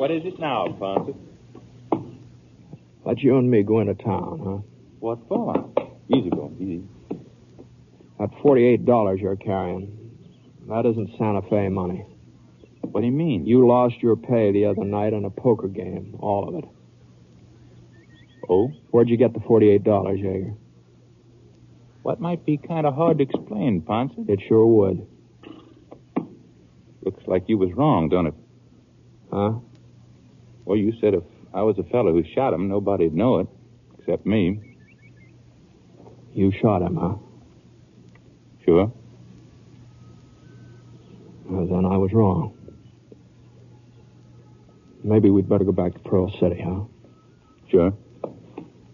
What is it now, Ponce? Let you and me go into town, huh? What for? Easy, boy, easy. That $48 you're carrying, that isn't Santa Fe money. What do you mean? You lost your pay the other night in a poker game, all of it. Oh? Where'd you get the $48, Jaeger? What might be kind of hard to explain, Ponce? It sure would. Looks like you was wrong, don't it? Huh? Well, you said if I was the fellow who shot him, nobody'd know it, except me. You shot him, huh? Sure. Well, then I was wrong. Maybe we'd better go back to Pearl City, huh? Sure.